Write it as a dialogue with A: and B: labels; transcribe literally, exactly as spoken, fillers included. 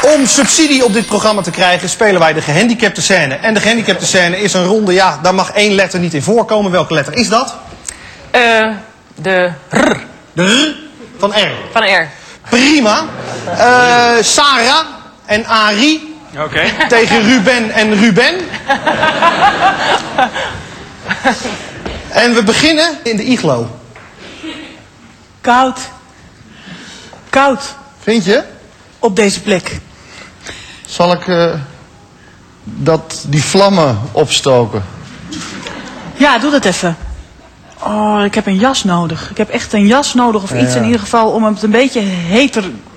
A: Om subsidie op dit programma te krijgen spelen wij de gehandicapte scène. En de gehandicapte scène is een ronde, ja, daar mag één letter niet in voorkomen. Welke letter is dat?
B: Uh, de R.
A: De R van R.
B: Van R.
A: Prima. Uh, Sarah en Arie.
C: Oké. Okay.
A: Tegen Ruben en Ruben. En we beginnen in de iglo.
D: Koud. Koud.
A: Vind je?
D: Op deze plek.
E: Zal ik uh, dat, die vlammen opstoken?
D: Ja, doe dat even. Oh, ik heb een jas nodig. Ik heb echt een jas nodig of iets
E: ja.
D: in ieder geval om het een beetje heter